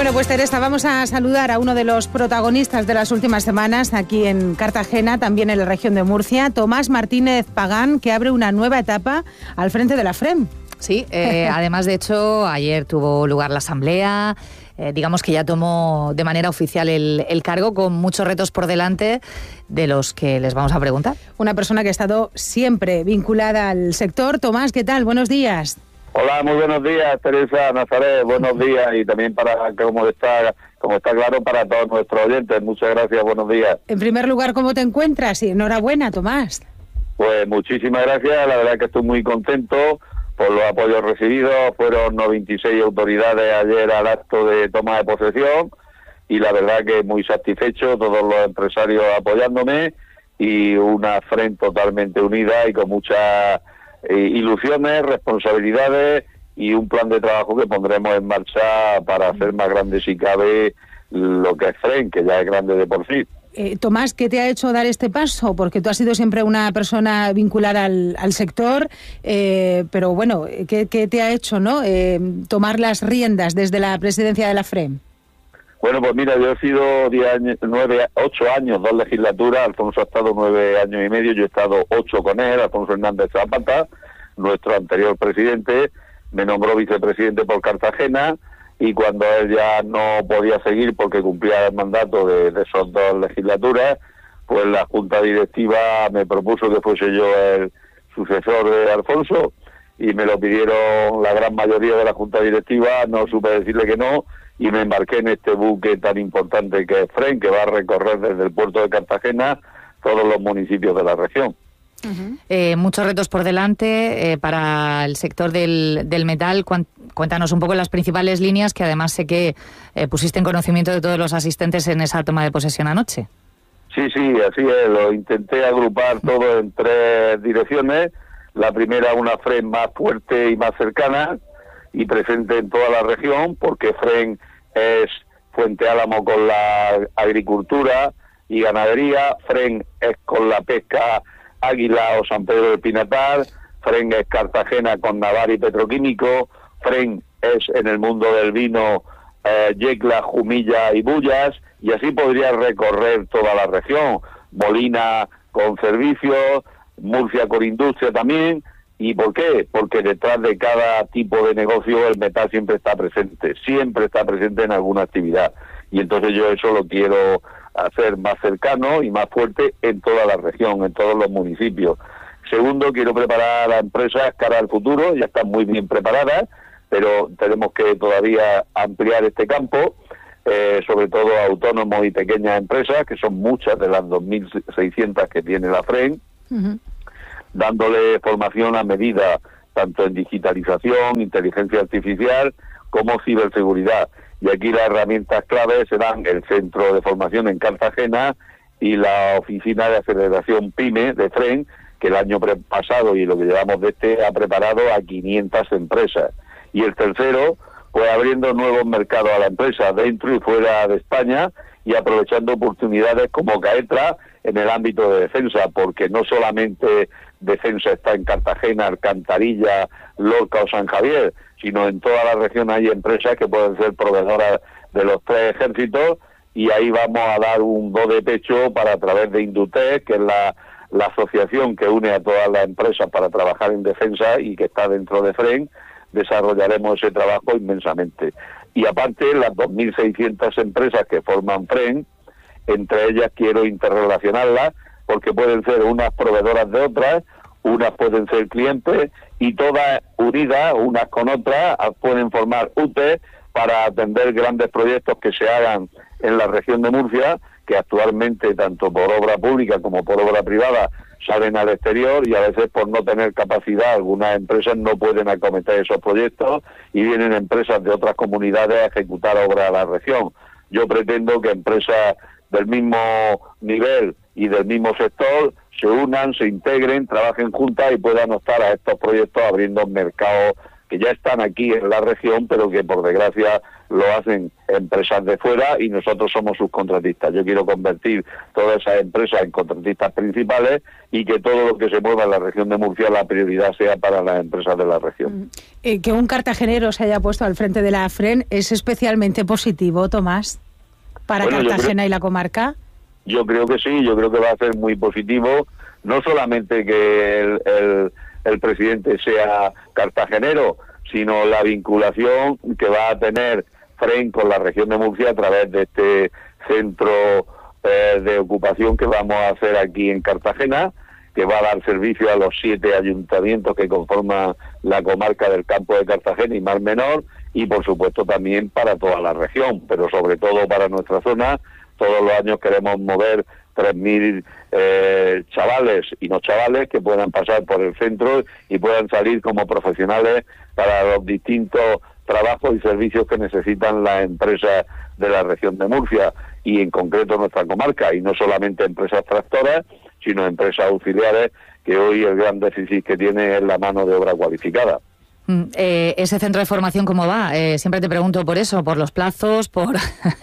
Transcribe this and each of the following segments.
Bueno, pues Teresa, vamos a saludar a uno de los protagonistas de las últimas semanas aquí en Cartagena, también en la región de Murcia, Tomás Martínez Pagán, que abre una nueva etapa al frente de la FREM. Sí, además, de hecho, ayer tuvo lugar la asamblea, digamos que ya tomó de manera oficial el cargo, con muchos retos por delante de los que les vamos a preguntar. Una persona que ha estado siempre vinculada al sector. Tomás, ¿qué tal? Buenos días. Hola, muy buenos días, Teresa, Nazaret, buenos días, y también como está claro, para todos nuestros oyentes. Muchas gracias, buenos días. En primer lugar, ¿cómo te encuentras? Y enhorabuena, Tomás. Pues muchísimas gracias, la verdad que estoy muy contento por los apoyos recibidos. Fueron 96 autoridades ayer al acto de toma de posesión, y la verdad que muy satisfecho, todos los empresarios apoyándome, y una FREM totalmente unida y con muchas ilusiones, responsabilidades y un plan de trabajo que pondremos en marcha para hacer más grande, si cabe, lo que es FREM, que ya es grande de por sí. Tomás, ¿qué te ha hecho dar este paso? Porque tú has sido siempre una persona vinculada al sector, pero bueno, ¿qué te ha hecho, tomar las riendas desde la presidencia de la FREM? Bueno, pues mira, yo he sido 8 años, 2 legislaturas. Alfonso ha estado 9 años y medio, yo he estado 8 con él. Alfonso Hernández Zapata, nuestro anterior presidente, me nombró vicepresidente por Cartagena, y cuando él ya no podía seguir porque cumplía el mandato de esas 2 legislaturas, pues la Junta Directiva me propuso que fuese yo el sucesor de Alfonso, y me lo pidieron la gran mayoría de la Junta Directiva. No supe decirle que no, y me embarqué en este buque tan importante que es FREM, que va a recorrer desde el puerto de Cartagena todos los municipios de la región. Uh-huh. Muchos retos por delante para el sector del metal. Cuéntanos un poco las principales líneas, que además sé que pusiste en conocimiento de todos los asistentes en esa toma de posesión anoche. Sí, así es. Lo intenté agrupar todo en 3 direcciones. La primera, una FREM más fuerte y más cercana y presente en toda la región, porque FREM es Fuente Álamo con la agricultura y ganadería, FREM es con la pesca Águila o San Pedro del Pinatar, FREM es Cartagena con Navar y Petroquímico, FREM es en el mundo del vino Yecla, Jumilla y Bullas, y así podría recorrer toda la región. Molina con servicios, Murcia con industria también. ¿Y por qué? Porque detrás de cada tipo de negocio el metal siempre está presente en alguna actividad, y entonces yo eso lo quiero hacer más cercano y más fuerte en toda la región, en todos los municipios. Segundo, quiero preparar a las empresas cara al futuro. Ya están muy bien preparadas, pero tenemos que todavía ampliar este campo, sobre todo autónomos y pequeñas empresas, que son muchas de las 2.600 que tiene la FREM. Uh-huh. Dándole formación a medida, tanto en digitalización, inteligencia artificial, como ciberseguridad. Y aquí las herramientas claves serán el centro de formación en Cartagena y la oficina de aceleración PYME de FREM, que el año pasado y lo que llevamos de ha preparado a 500 empresas. Y el tercero, pues abriendo nuevos mercados a la empresa dentro y fuera de España, y aprovechando oportunidades como Caetra en el ámbito de defensa, porque no solamente defensa está en Cartagena, Alcantarilla, Lorca o San Javier, sino en toda la región hay empresas que pueden ser proveedoras de los 3 ejércitos, y ahí vamos a dar un do de pecho para, a través de Indutec, que es la asociación que une a todas las empresas para trabajar en defensa y que está dentro de FREM, desarrollaremos ese trabajo inmensamente. Y aparte, las 2.600 empresas que forman FREM, entre ellas quiero interrelacionarlas, porque pueden ser unas proveedoras de otras, unas pueden ser clientes, y todas unidas, unas con otras, pueden formar UTE para atender grandes proyectos que se hagan en la región de Murcia, que actualmente, tanto por obra pública como por obra privada, salen al exterior, y a veces por no tener capacidad algunas empresas no pueden acometer esos proyectos, y vienen empresas de otras comunidades a ejecutar obras a la región. Yo pretendo que empresas del mismo nivel y del mismo sector se unan, se integren, trabajen juntas y puedan optar a estos proyectos, abriendo mercados que ya están aquí en la región, pero que por desgracia lo hacen empresas de fuera y nosotros somos sus contratistas. Yo quiero convertir todas esas empresas en contratistas principales y que todo lo que se mueva en la región de Murcia, la prioridad sea para las empresas de la región. Que un cartagenero se haya puesto al frente de la AFREN es especialmente positivo, Tomás, para Cartagena y la comarca. Yo creo que sí, yo creo que va a ser muy positivo, no solamente que el presidente sea cartagenero, sino la vinculación que va a tener FREN con la región de Murcia a través de este centro de ocupación que vamos a hacer aquí en Cartagena, que va a dar servicio a los 7 ayuntamientos que conforman la comarca del Campo de Cartagena y Mar Menor, y por supuesto también para toda la región, pero sobre todo para nuestra zona. Todos los años queremos mover 3.000 chavales y no chavales que puedan pasar por el centro y puedan salir como profesionales para los distintos trabajos y servicios que necesitan las empresas de la región de Murcia y en concreto nuestra comarca, y no solamente empresas tractoras, sino empresas auxiliares, que hoy el gran déficit que tiene es la mano de obra cualificada. Ese centro de formación, ¿cómo va? Siempre te pregunto por eso, por los plazos, por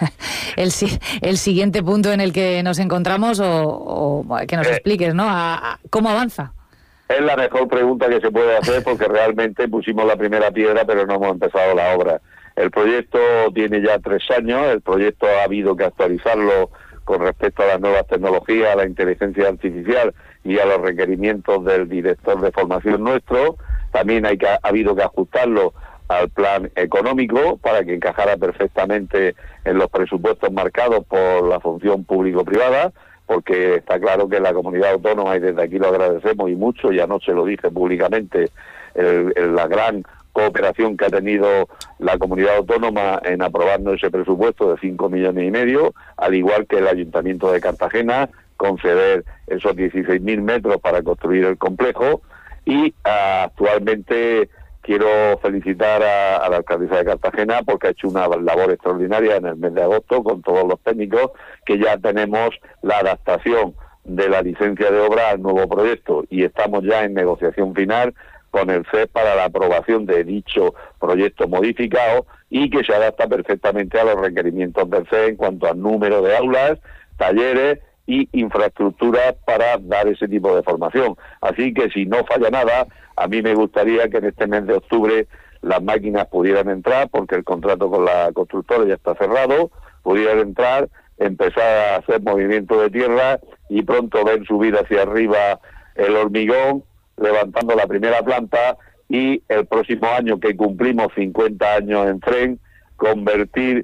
el siguiente punto en el que nos encontramos, o que nos expliques, ¿no? ¿Cómo avanza? Es la mejor pregunta que se puede hacer, porque realmente pusimos la primera piedra, pero no hemos empezado la obra. El proyecto tiene ya 3 años, el proyecto ha habido que actualizarlo con respecto a las nuevas tecnologías, a la inteligencia artificial y a los requerimientos del director de formación nuestro. También ha habido que ajustarlo al plan económico para que encajara perfectamente en los presupuestos marcados por la función público-privada, porque está claro que la comunidad autónoma, y desde aquí lo agradecemos y mucho, y anoche lo dije públicamente, la gran cooperación que ha tenido la comunidad autónoma en aprobarnos ese presupuesto de 5,5 millones, al igual que el Ayuntamiento de Cartagena, conceder esos 16.000 metros para construir el complejo. Y actualmente quiero felicitar a la alcaldesa de Cartagena porque ha hecho una labor extraordinaria en el mes de agosto con todos los técnicos, que ya tenemos la adaptación de la licencia de obra al nuevo proyecto y estamos ya en negociación final con el CES para la aprobación de dicho proyecto modificado y que se adapta perfectamente a los requerimientos del CES en cuanto al número de aulas, talleres y infraestructuras para dar ese tipo de formación. Así que si no falla nada, a mí me gustaría que en este mes de octubre las máquinas pudieran entrar, porque el contrato con la constructora ya está cerrado, pudieran entrar, empezar a hacer movimiento de tierra y pronto ver subir hacia arriba el hormigón, levantando la primera planta, y el próximo año, que cumplimos 50 años en FREN, convertir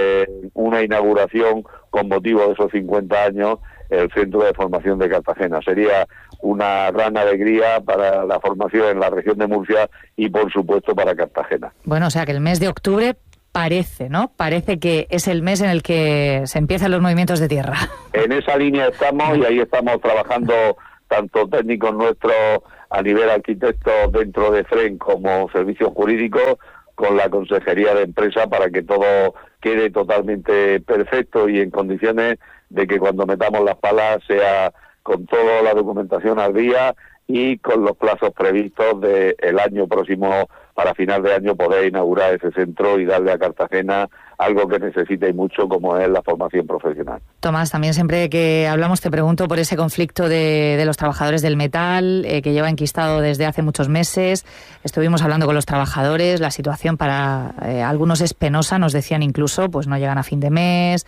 una inauguración con motivo de esos 50 años el Centro de Formación de Cartagena. Sería una gran alegría para la formación en la región de Murcia y, por supuesto, para Cartagena. Bueno, o sea que el mes de octubre parece, ¿no? Parece que es el mes en el que se empiezan los movimientos de tierra. En esa línea estamos y ahí estamos trabajando tanto técnicos nuestros a nivel arquitectos dentro de FREN como servicios jurídicos, con la Consejería de Empresa, para que todo quede totalmente perfecto y en condiciones de que cuando metamos las palas sea con toda la documentación al día y con los plazos previstos del año próximo, para final de año poder inaugurar ese centro y darle a Cartagena algo que necesita y mucho, como es la formación profesional. Tomás, también siempre que hablamos te pregunto por ese conflicto de los trabajadores del metal, que lleva enquistado desde hace muchos meses. Estuvimos hablando con los trabajadores, la situación para algunos es penosa, nos decían incluso, pues no llegan a fin de mes,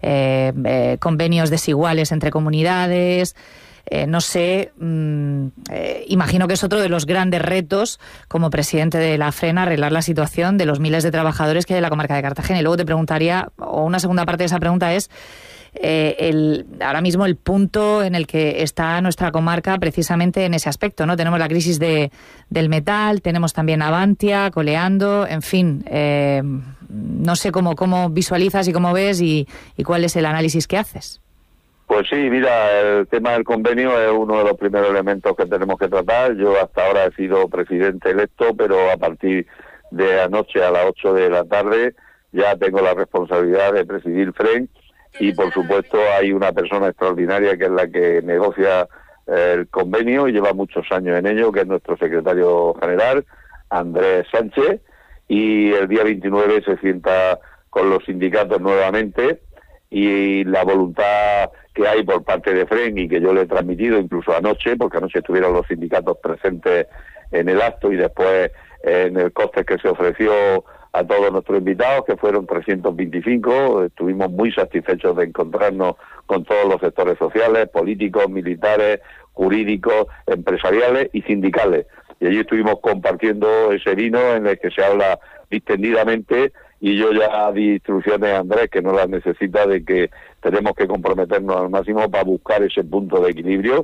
convenios desiguales entre comunidades. No sé, imagino que es otro de los grandes retos como presidente de la FREN, arreglar la situación de los miles de trabajadores que hay en la comarca de Cartagena. Y luego te preguntaría, o una segunda parte de esa pregunta es, ahora mismo el punto en el que está nuestra comarca precisamente en ese aspecto, ¿no? Tenemos la crisis del metal, tenemos también Avantia coleando, en fin, no sé cómo visualizas y cómo ves y cuál es el análisis que haces. Pues sí, mira, el tema del convenio es uno de los primeros elementos que tenemos que tratar. Yo hasta ahora he sido presidente electo, pero a partir de anoche a las 8 de la tarde ya tengo la responsabilidad de presidir FREN y, por supuesto, hay una persona extraordinaria que es la que negocia el convenio y lleva muchos años en ello, que es nuestro secretario general, Andrés Sánchez, y el día 29 se sienta con los sindicatos nuevamente, y la voluntad que hay por parte de FREN y que yo le he transmitido incluso anoche, porque anoche estuvieron los sindicatos presentes en el acto y después en el coste que se ofreció a todos nuestros invitados, que fueron 325, estuvimos muy satisfechos de encontrarnos con todos los sectores sociales, políticos, militares, jurídicos, empresariales y sindicales. Y allí estuvimos compartiendo ese vino en el que se habla distendidamente, y yo ya di instrucciones a Andrés, que no las necesita, de que tenemos que comprometernos al máximo para buscar ese punto de equilibrio.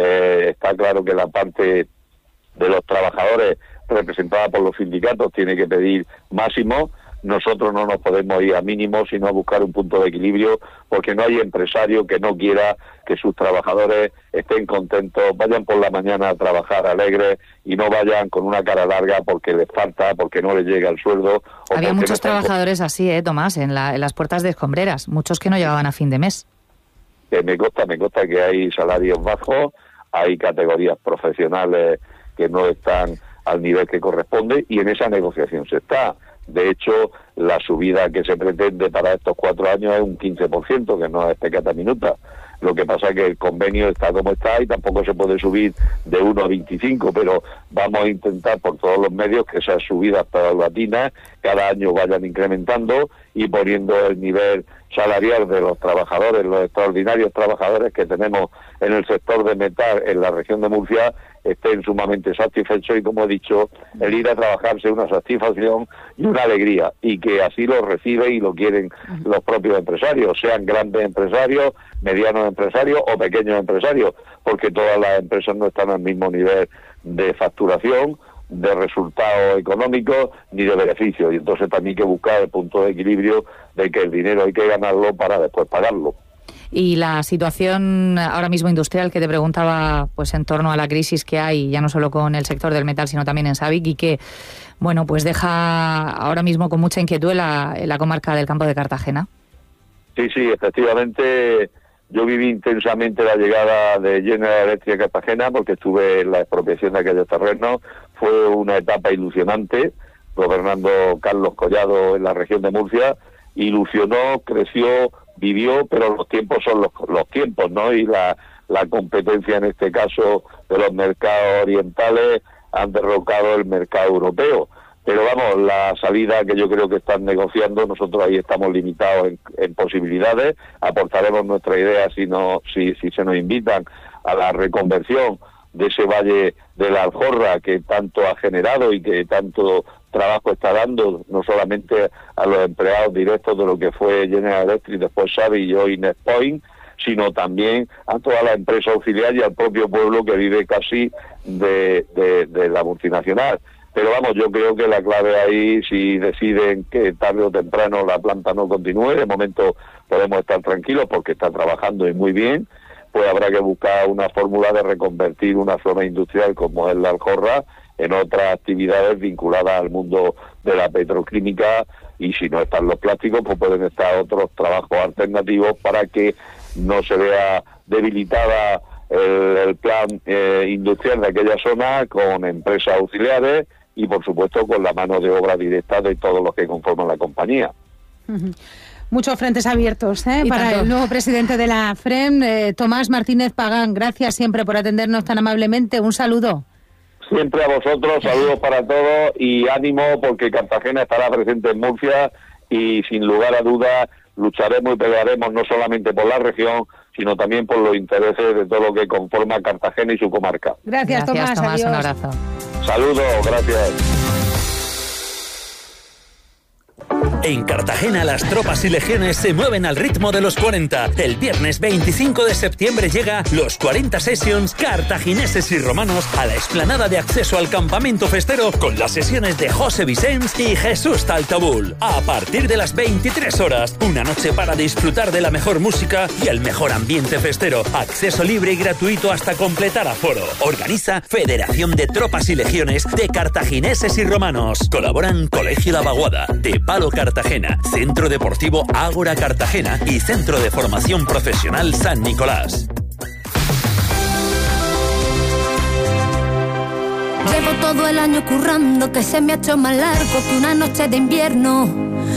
Está claro que la parte de los trabajadores representada por los sindicatos tiene que pedir máximo. Nosotros no nos podemos ir a mínimos, sino a buscar un punto de equilibrio, porque no hay empresario que no quiera que sus trabajadores estén contentos, vayan por la mañana a trabajar alegres y no vayan con una cara larga porque les falta, porque no les llega el sueldo. Había muchos trabajadores así, Tomás, en las puertas de escombreras, muchos que no llegaban a fin de mes. Me consta que hay salarios bajos, hay categorías profesionales que no están al nivel que corresponde, y en esa negociación se está. De hecho, la subida que se pretende para estos 4 años es un 15%, que no es pecata minuta. Lo que pasa es que el convenio está como está y tampoco se puede subir de 1 a 25, pero vamos a intentar por todos los medios que esas subidas paulatinas cada año vayan incrementando y poniendo el nivel salarial de los trabajadores, los extraordinarios trabajadores que tenemos en el sector de metal en la región de Murcia, estén sumamente satisfechos, y como he dicho, el ir a trabajar sea una satisfacción y una alegría, y que así lo reciben y lo quieren los propios empresarios, sean grandes empresarios, medianos empresarios o pequeños empresarios, porque todas las empresas no están al mismo nivel de facturación, de resultados económicos ni de beneficios, y entonces también hay que buscar el punto de equilibrio de que el dinero hay que ganarlo para después pagarlo. Y la situación ahora mismo industrial que te preguntaba, pues en torno a la crisis que hay, ya no solo con el sector del metal, sino también en Sabic, y que, bueno, pues deja ahora mismo con mucha inquietud en la comarca del Campo de Cartagena. Sí, efectivamente. Yo viví intensamente la llegada de General Electric a Cartagena, porque estuve en la expropiación de aquellos terrenos. Fue una etapa ilusionante, gobernando Carlos Collado en la región de Murcia. Ilusionó, creció, vivió, pero los tiempos son los tiempos, ¿no? Y la competencia en este caso de los mercados orientales han derrocado el mercado europeo. Pero vamos, la salida que yo creo que están negociando, nosotros ahí estamos limitados en posibilidades, aportaremos nuestra idea si se nos invitan a la reconversión de ese valle de la Aljorra que tanto ha generado y que tanto trabajo está dando, no solamente a los empleados directos de lo que fue General Electric, después Sabic y hoy Netpoint, sino también a toda la empresa auxiliar y al propio pueblo que vive casi de la multinacional. Pero vamos, yo creo que la clave ahí, si deciden que tarde o temprano la planta no continúe, de momento podemos estar tranquilos porque está trabajando y muy bien, pues habrá que buscar una fórmula de reconvertir una zona industrial como es la Aljorra en otras actividades vinculadas al mundo de la petroquímica, y si no están los plásticos, pues pueden estar otros trabajos alternativos para que no se vea debilitada el plan industrial de aquella zona con empresas auxiliares y, por supuesto, con la mano de obra directa de todos los que conforman la compañía. Muchos frentes abiertos para el nuevo presidente de la FREN, Tomás Martínez Pagán. Gracias siempre por atendernos tan amablemente. Un saludo. Siempre a vosotros, saludos para todos y ánimo, porque Cartagena estará presente en Murcia y, sin lugar a dudas, lucharemos y pelearemos no solamente por la región, sino también por los intereses de todo lo que conforma Cartagena y su comarca. Gracias, Tomás. Adiós. Un abrazo. Saludos, gracias. En Cartagena las tropas y legiones se mueven al ritmo de los 40. El viernes 25 de septiembre llega los 40 Sessions cartagineses y romanos a la explanada de acceso al campamento festero con las sesiones de José Vicens y Jesús Taltabul. A partir de las 23 horas, una noche para disfrutar de la mejor música y el mejor ambiente festero. Acceso libre y gratuito hasta completar aforo. Organiza Federación de Tropas y Legiones de Cartagineses y Romanos. Colaboran Colegio La Vaguada, De Palo Cartagena, Centro Deportivo Ágora Cartagena y Centro de Formación Profesional San Nicolás. Llevo todo el año currando, que se me ha hecho más largo que una noche de invierno.